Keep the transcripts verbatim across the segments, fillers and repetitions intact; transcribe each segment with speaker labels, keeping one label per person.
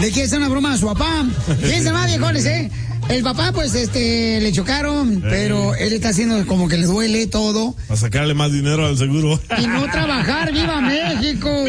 Speaker 1: de que es una broma a su papá. Fíjense más, viejones, ¿eh? El papá, pues, este, le chocaron, eh. pero él está haciendo como que le duele todo.
Speaker 2: A sacarle más dinero al seguro.
Speaker 1: Y no trabajar. ¡Viva México!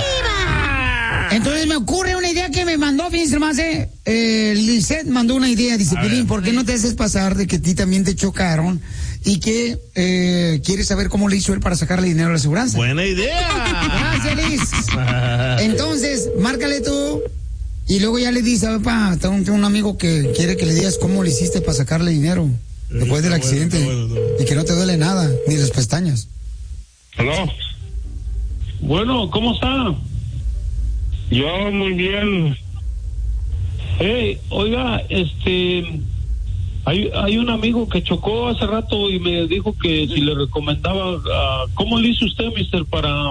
Speaker 1: ¡Viva! Entonces me ocurre una idea que me mandó, fíjense más, eh, eh Lisette mandó una idea, dice, Pilín, ¿por qué no te haces pasar de que a ti también te chocaron y que eh, quieres saber cómo le hizo él para sacarle dinero a la aseguranza?
Speaker 2: Buena idea.
Speaker 1: Gracias, Liz. Entonces, márcale tú y luego ya le dices, papá, tengo un, un amigo que quiere que le digas cómo le hiciste para sacarle dinero después del accidente bueno, bueno, y que no te duele nada, ni las pestañas.
Speaker 3: ¿Aló? Bueno, ¿cómo está? Yo muy bien. Hey, oiga, este, hay hay un amigo que chocó hace rato y me dijo que si le recomendaba, uh, ¿cómo le hizo usted, mister, para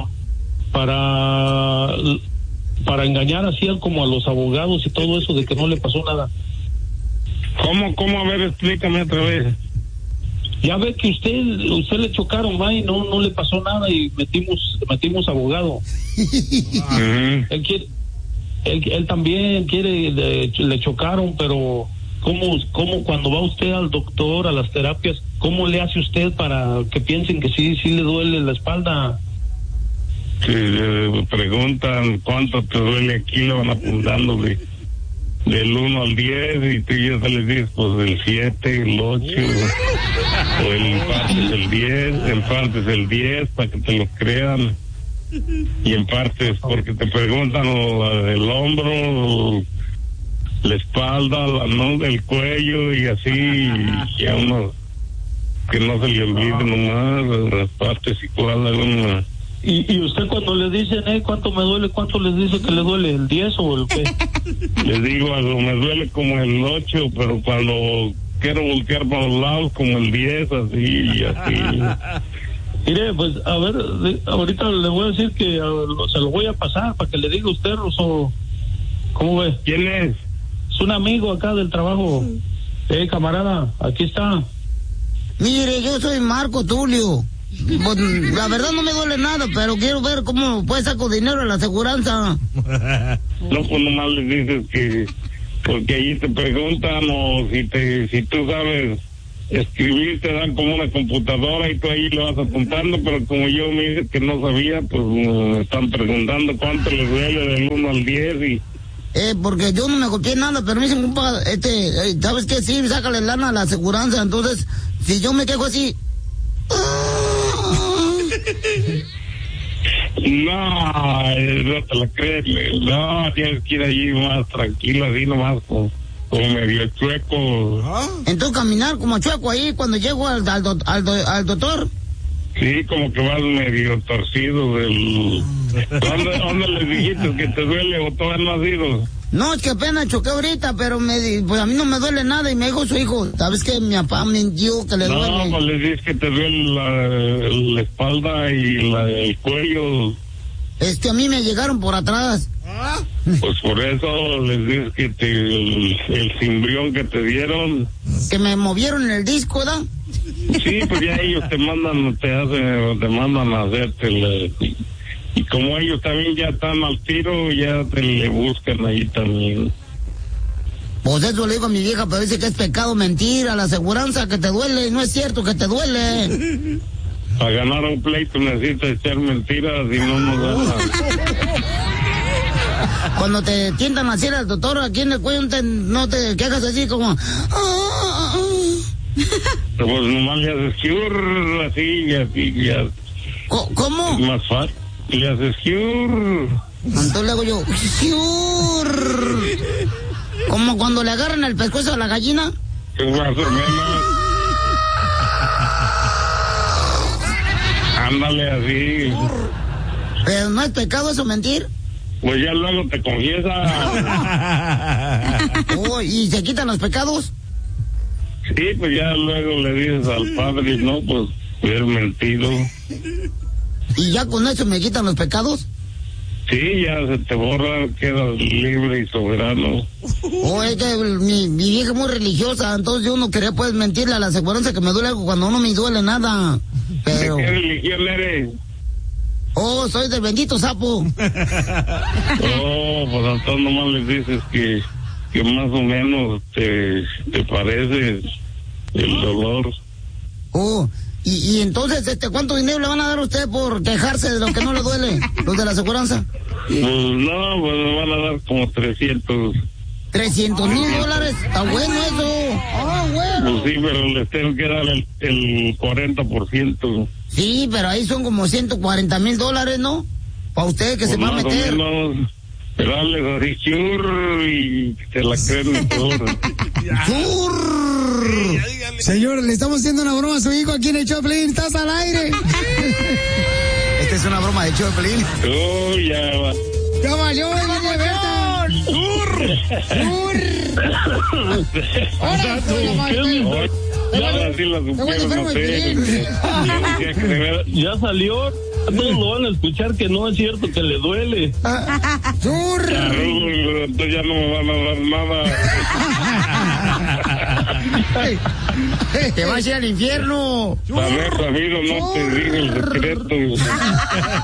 Speaker 3: para para engañar así como a los abogados y todo eso de que no le pasó nada?
Speaker 4: ¿Cómo, cómo? A ver, explícame otra vez.
Speaker 3: Ya ve que usted usted le chocaron, ma, y no no le pasó nada y metimos metimos abogado. Uh-huh. Él quiere, él, él también quiere, le, le chocaron, pero cómo cómo cuando va usted al doctor, a las terapias, cómo le hace usted para que piensen que sí sí le duele la espalda?
Speaker 4: Si le preguntan cuánto te duele aquí, le van apuntando de del uno al diez y tú ya se les dices pues el siete, el ocho o el en partes el diez, en partes el diez para que te lo crean y en partes porque te preguntan o el hombro, la espalda, la no del cuello y así y a uno que no se le olvide nomás las partes igual alguna.
Speaker 3: ¿Y, y usted cuando le dicen, eh, cuánto me duele, cuánto les dice que le duele, el diez o el qué?
Speaker 4: Les digo, me duele como el ocho, pero cuando quiero voltear para los lados, como el diez, así y así.
Speaker 3: Mire, pues, a ver, de, ahorita le voy a decir que a, se lo voy a pasar para que le diga a usted, Rosso. ¿Cómo ve?
Speaker 4: ¿Quién es?
Speaker 3: Es un amigo acá del trabajo. Eh, camarada, aquí está.
Speaker 1: Mire, yo soy Marco Tulio. Pues, la verdad no me duele nada, pero quiero ver cómo puede sacar dinero a la aseguranza.
Speaker 4: No, pues nomás les dices que porque allí te preguntan o si te si tú sabes escribir te dan como una computadora y tú ahí lo vas apuntando, pero como yo me dije que no sabía, pues me están preguntando cuánto les duele del uno al diez y
Speaker 1: Eh, porque yo no me golpeé nada, pero me dicen, compa, este, eh, ¿sabes qué? Sí, sácale lana a la aseguranza, entonces, si yo me quejo así...
Speaker 4: No, no te lo crees, no, tienes que ir allí más tranquilo, así nomás, como, como medio chueco.
Speaker 1: Entonces caminar como chueco ahí cuando llego al, al, do, al, do, al doctor.
Speaker 4: Sí, como que vas medio torcido del... ¿Dónde, dónde les dijiste que te duele o todavía no has ido?
Speaker 1: No, es que apenas choqué ahorita, pero me pues a mí no me duele nada y me dijo su hijo, ¿sabes qué? Mi papá me dio que le
Speaker 4: no,
Speaker 1: duele.
Speaker 4: No, pues les dices que te duele la, la espalda y la, el cuello.
Speaker 1: Es que a mí me llegaron por atrás.
Speaker 4: Pues por eso les dices que te, el, el cimbrión que te dieron.
Speaker 1: Que me movieron en el disco, ¿verdad?
Speaker 4: Sí, pues ya ellos te mandan, te hacen, te mandan a hacerte el... Y como ellos también ya están al tiro, ya te le buscan ahí también.
Speaker 1: Pues eso le digo a mi vieja, pero dice que es pecado mentir a la aseguranza, que te duele, no es cierto que te duele.
Speaker 4: Para ganar un pleito necesitas echar mentiras y no nos dan nada.
Speaker 1: Cuando te tientan así al doctor, aquí en el cuello te, no te quejas así como...
Speaker 4: Pues nomás le haces cure, así y así ya.
Speaker 1: ¿Cómo?
Speaker 4: Es más fácil. Le haces cure.
Speaker 1: Entonces le hago yo, cure. Como cuando le agarran el pescuezo a la gallina.
Speaker 4: Es más o menos. Ándale así.
Speaker 1: Pero no es pecado eso mentir.
Speaker 4: Pues ya luego te confiesa.
Speaker 1: Oh, ¿y se quitan los pecados?
Speaker 4: Sí, pues ya luego le dices al padre, no, pues, haber mentido.
Speaker 1: ¿Y ya con eso me quitan los pecados?
Speaker 4: Sí, ya se te borra, quedas libre y soberano.
Speaker 1: Oh, es que mi, mi vieja es muy religiosa, entonces yo no quería pues mentirle a la aseguranza que me duele algo cuando no me duele nada. Pero...
Speaker 4: ¿De qué religión eres?
Speaker 1: Oh, soy del bendito sapo.
Speaker 4: Oh, pues entonces nomás les dices que, que más o menos te, te parece el dolor.
Speaker 1: Oh, y, y entonces, este, ¿cuánto dinero le van a dar a usted por quejarse de lo que no le duele, los de la aseguranza?
Speaker 4: Pues no, pues me van a dar como trescientos.
Speaker 1: ¿Trescientos mil dólares? Está bueno eso. Ah, bueno.
Speaker 4: Pues sí, pero les tengo que dar el, el cuarenta por ciento.
Speaker 1: Sí, pero ahí son como ciento cuarenta mil dólares, ¿no? Para usted que
Speaker 4: Pues
Speaker 1: se va a meter.
Speaker 4: Menos, pero dale así, churr, y te la creen mejor.
Speaker 1: ¡Churr! Señor, le estamos haciendo una broma a su hijo aquí en el Choplin. ¡Estás al aire! Esta es una broma de Choplin.
Speaker 4: Oh, ya va.
Speaker 1: ¡Ya valió, doña Berta! ¡Churr! ¡Churr! ¡Ahora,
Speaker 4: ahora sí la supieron hacer.
Speaker 3: Ya salió. Todos lo van a escuchar que no es cierto que le duele.
Speaker 1: ¡Churr!
Speaker 4: Entonces ya no me van a dar nada.
Speaker 1: ¡Te vas a ir al infierno!
Speaker 4: A ver, Ramiro, no te digo el secreto.